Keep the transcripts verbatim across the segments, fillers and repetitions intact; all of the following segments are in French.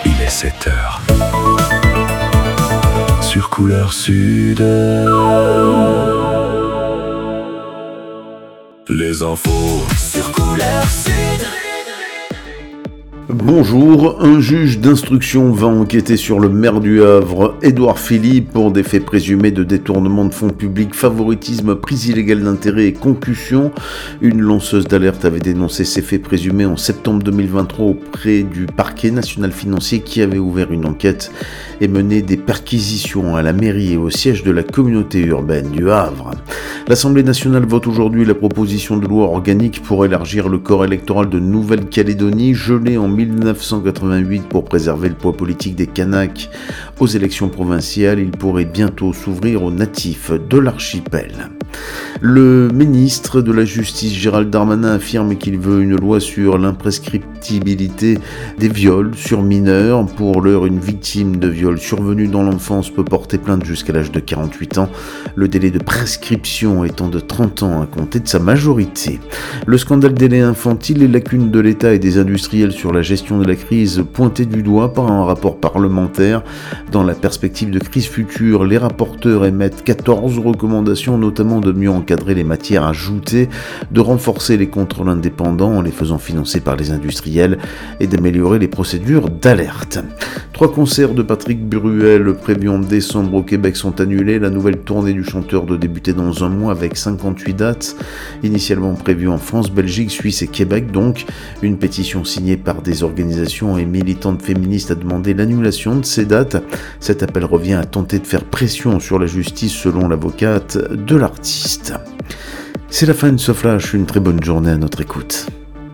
Il est sept heures. Sur Couleur Sud. Les infos sur Couleur Sud. Bonjour, un juge d'instruction va enquêter sur le maire du Havre, Édouard Philippe, pour des faits présumés de détournement de fonds publics, favoritisme, prise illégale d'intérêt et concussion. Une lanceuse d'alerte avait dénoncé ces faits présumés en septembre deux mille vingt-trois auprès du parquet national financier qui avait ouvert une enquête et mené des perquisitions à la mairie et au siège de la communauté urbaine du Havre. L'Assemblée nationale vote aujourd'hui la proposition de loi organique pour élargir le corps électoral de Nouvelle-Calédonie, gelé en mille neuf cent quatre-vingt-huit pour préserver le poids politique des Kanaks aux élections provinciales. Il pourrait bientôt s'ouvrir aux natifs de l'archipel. Le ministre de la Justice, Gérald Darmanin, affirme qu'il veut une loi sur l'imprescriptibilité des viols sur mineurs. Pour l'heure, une victime de viol survenu dans l'enfance peut porter plainte jusqu'à l'âge de quarante-huit ans, le délai de prescription étant de trente ans à compter de sa majorité. Le scandale des laits infantiles, les lacunes de l'État et des industriels sur la gestion de la crise pointées du doigt par un rapport parlementaire. Dans la perspective de crise future, les rapporteurs émettent quatorze recommandations, notamment de mieux encadrer les matières ajoutées, de renforcer les contrôles indépendants en les faisant financer par les industriels et d'améliorer les procédures d'alerte. Trois concerts de Patrick Bruel prévus en décembre au Québec sont annulés. La nouvelle tournée du chanteur doit débuter dans un mois avec cinquante-huit dates, initialement prévues en France, Belgique, Suisse et Québec. Donc, une pétition signée par des organisations et militantes féministes a demandé l'annulation de ces dates. Cet appel revient à tenter de faire pression sur la justice selon l'avocate de l'artiste. C'est la fin de ce flash, une très bonne journée à notre écoute.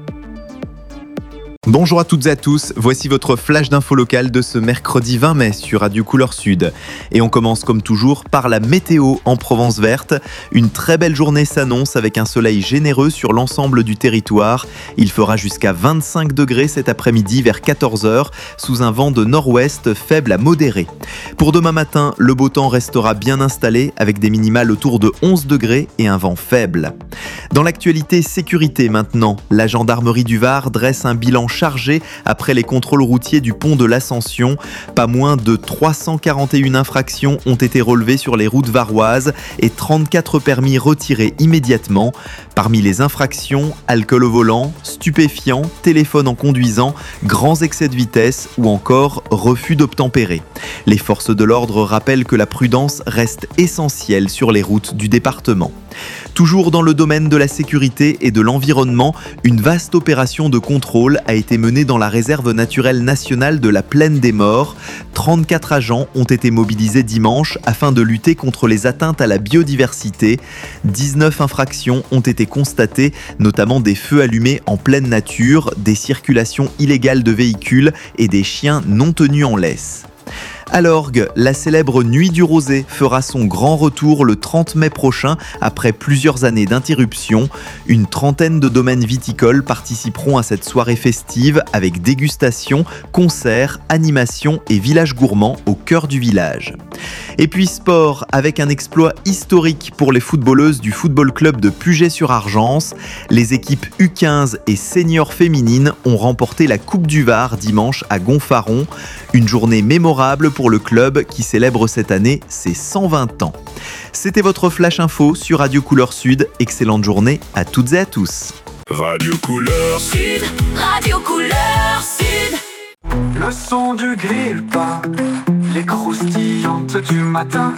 Bonjour à toutes et à tous, voici votre flash d'info locale de ce mercredi vingt mai sur Radio Couleur Sud. Et on commence comme toujours par la météo en Provence verte. Une très belle journée s'annonce avec un soleil généreux sur l'ensemble du territoire. Il fera jusqu'à vingt-cinq degrés cet après-midi vers quatorze heures sous un vent de nord-ouest faible à modéré. Pour demain matin, le beau temps restera bien installé avec des minimales autour de onze degrés et un vent faible. Dans l'actualité sécurité maintenant, la gendarmerie du Var dresse un bilan chargé après les contrôles routiers du pont de l'Ascension. Pas moins de trois cent quarante et une infractions ont été relevées sur les routes varoises et trente-quatre permis retirés immédiatement. Parmi les infractions, alcool au volant, stupéfiants, téléphone en conduisant, grands excès de vitesse ou encore refus d'obtempérer. Les forces de l'ordre rappellent que la prudence reste essentielle sur les routes du département. Toujours dans le domaine de la sécurité et de l'environnement, une vaste opération de contrôle a été menée dans la réserve naturelle nationale de la Plaine des Morts. trente-quatre agents ont été mobilisés dimanche afin de lutter contre les atteintes à la biodiversité. dix-neuf infractions ont été constatées, notamment des feux allumés en pleine nature, des circulations illégales de véhicules et des chiens non tenus en laisse. À l'Orgue, la célèbre Nuit du Rosé fera son grand retour le trente mai prochain après plusieurs années d'interruption. Une trentaine de domaines viticoles participeront à cette soirée festive avec dégustation, concerts, animations et village gourmand au cœur du village. Et puis sport, avec un exploit historique pour les footballeuses du football club de Puget-sur-Argence. Les équipes U quinze et seniors féminines ont remporté la Coupe du Var dimanche à Gonfaron. Une journée mémorable pour le club qui célèbre cette année ses cent vingt ans. C'était votre Flash Info sur Radio Couleur Sud. Excellente journée à toutes et à tous. Radio Couleur Sud. Radio Couleur Sud. Le son du grill-pain, les croustillantes du matin.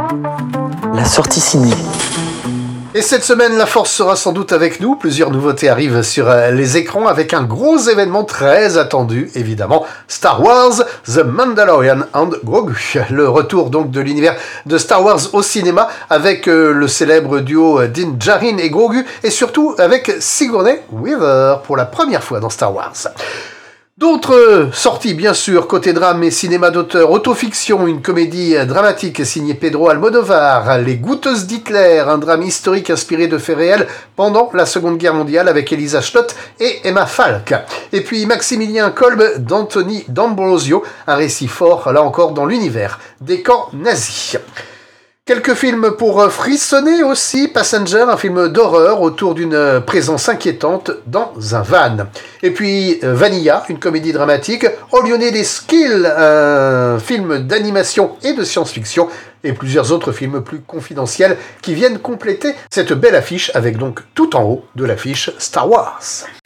La sortie ciné. Et cette semaine, la force sera sans doute avec nous. Plusieurs nouveautés arrivent sur les écrans avec un gros événement très attendu, évidemment. Star Wars, The Mandalorian and Grogu. Le retour donc de l'univers de Star Wars au cinéma avec euh, le célèbre duo Din Djarin et Grogu et surtout avec Sigourney Weaver pour la première fois dans Star Wars. D'autres sorties, bien sûr, côté drame et cinéma d'auteur, autofiction, une comédie dramatique signée Pedro Almodovar, Les Goûteuses d'Hitler, un drame historique inspiré de faits réels pendant la Seconde Guerre mondiale avec Elisa Schlott et Emma Falk. Et puis Maximilien Kolb d'Anthony D'Ambrosio, un récit fort, là encore, dans l'univers des camps nazis. Quelques films pour frissonner aussi. Passenger, un film d'horreur autour d'une présence inquiétante dans un van. Et puis Vanilla, une comédie dramatique. All You Need Is Kill, un film d'animation et de science-fiction. Et plusieurs autres films plus confidentiels qui viennent compléter cette belle affiche avec donc tout en haut de l'affiche Star Wars.